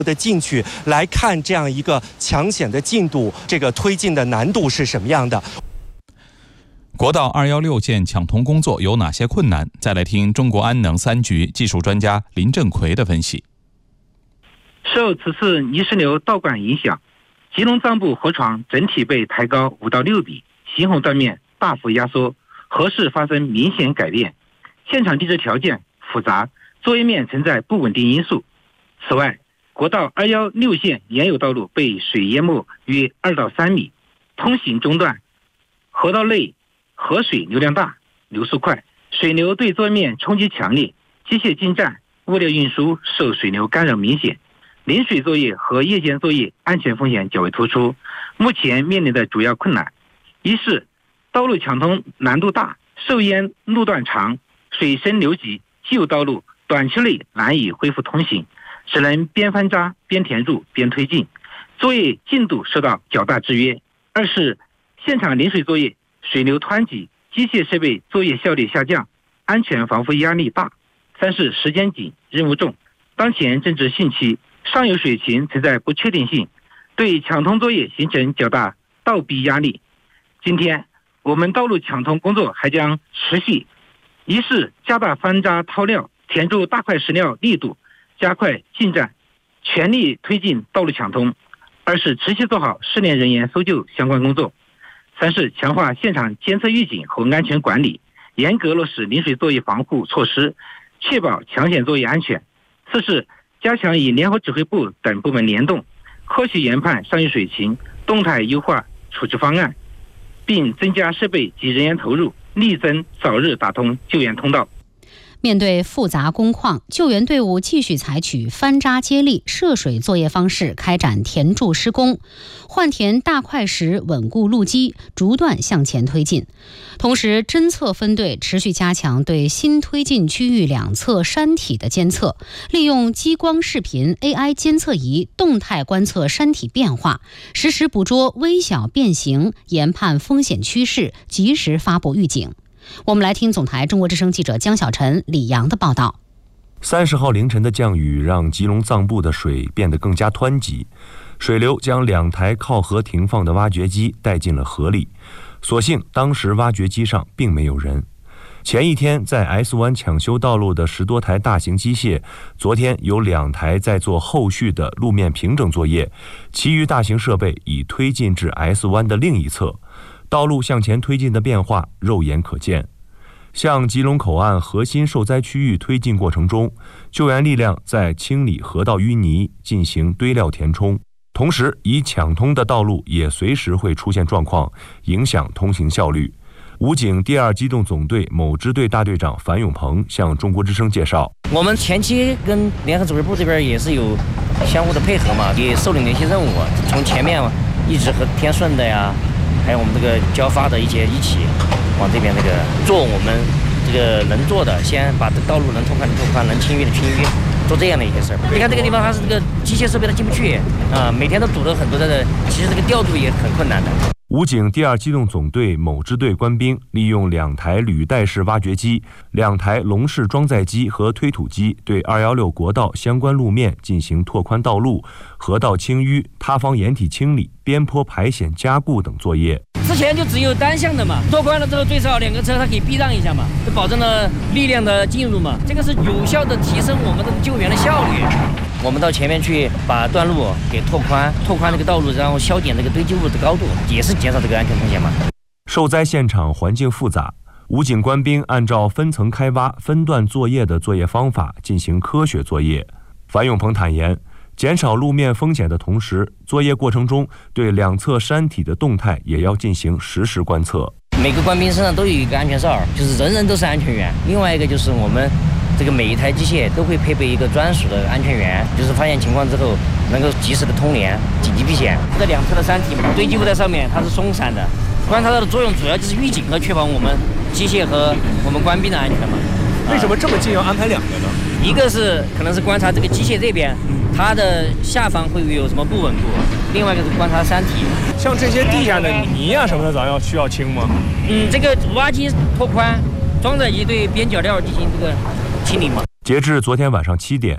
的进去来看这样一个抢险的进度，这个推进的难度是什么样的。 国道216线抢通工作有哪些困难？再来听中国安能3局技术专家林振奎的分析。 受此次泥石流倒灌影响，吉隆藏布河床整体被抬高5到6米，行洪断面大幅压缩，河势发生明显改变。现场地质条件复杂，作业面存在不稳定因素。此外，国道216线原有道路被水淹没约2到3米，通行中断。河道内河水流量大，流速快，水流对作业面冲击强烈，机械进站、物料运输受水流干扰明显。临水作业和夜间作业安全风险较为突出。目前面临的主要困难，一是道路抢通难度大，受淹路段长，水深流急，既有道路短期内难以恢复通行，只能边翻渣边填入边推进，作业进度受到较大制约。二是现场临水作业水流湍急，机械设备作业效率下降，安全防护压力大。三是时间紧，任务重，当前正值汛期，上游水情存在不确定性，对抢通作业形成较大倒逼压力。今天我们道路抢通工作还将持续，一是加大翻渣掏料填入大块石料力度，加快进站，全力推进道路抢通；二是持续做好失联人员搜救相关工作；三是强化现场监测预警和安全管理，严格落实临水作业防护措施，确保抢险作业安全；四是加强与联合指挥部等部门联动，科学研判上游水情，动态优化处置方案，并增加设备及人员投入，力争早日打通救援通道。 面对复杂工况，救援队伍继续采取翻渣接力、涉水作业方式开展填筑施工，换填大块石，稳固路基，逐段向前推进。同时，侦测分队持续加强对新推进区域两侧山体的监测，利用激光视频、AI 监测仪动态观测山体变化，实时捕捉微小变形，研判风险趋势，及时发布预警。我们来听总台中国之声记者江小晨、李阳的报道。 30号凌晨的降雨让吉隆藏布的水变得更加湍急，水流将2台靠河停放的挖掘机带进了河里。所幸当时挖掘机上并没有人。前一天在 S 湾抢修道路的10多台大型机械，昨天有2台在做后续的路面平整作业，其余大型设备已推进至 S 湾的另一侧。道路向前推进的变化肉眼可见。向吉隆口岸核心受灾区域推进过程中，救援力量在清理河道淤泥，进行堆料填充，同时已抢通的道路也随时会出现状况，影响通行效率。武警第2机动总队某支队大队长樊永鹏向中国之声介绍， 我们前期跟联合指挥部这边也是有相互的配合嘛，也受领了一些任务，从前面一直和天顺的呀，还有我们这个交发的一起往这边这个做我们这个能做的，先把道路能拓宽的拓宽，能清淤的清淤，做这样的一些事儿。你看这个地方它是这个机械设备它进不去啊，每天都堵了很多的，其实这个调度也很困难的。 武警第2机动总队某支队官兵利用2台履带式挖掘机、2台笼式装载机和推土机，对216国道相关路面进行拓宽道路、河道清淤、塌方掩体清理、边坡排险加固等作业。 之前就只有单向的嘛，拓宽了之后最少2个车它可以避让一下嘛，就保证了力量的进入嘛，这个是有效的提升我们的救援的效率。我们到前面去把段路给拓宽这个道路，然后削减这个堆积物的高度，也是减少这个安全风险嘛。 受灾现场环境复杂，武警官兵按照分层开挖、分段作业的作业方法进行科学作业。樊永鹏坦言，减少路面风险的同时，作业过程中对2侧山体的动态也要进行实时观测。 每个官兵身上都有一个安全哨，就是人人都是安全员。另外一个就是我们这个每一台机械都会配备一个专属的安全员，就是发现情况之后能够及时的通联、紧急避险。这2侧的山体堆积物在上面，它是松散的，观察到的作用主要就是预警和确保我们机械和我们官兵的安全嘛。 为什么这么近要安排2个呢？ 一个是可能是观察这个机械这边，它的下方会有什么不稳固，另外一个是观察山体。 像这些地下的泥啊什么的，咱需要清吗？ 这个挖机拓宽，装载机对边角料进行这个清理嘛。 截至昨天晚上7点，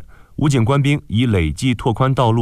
武警官兵以累计拓宽道路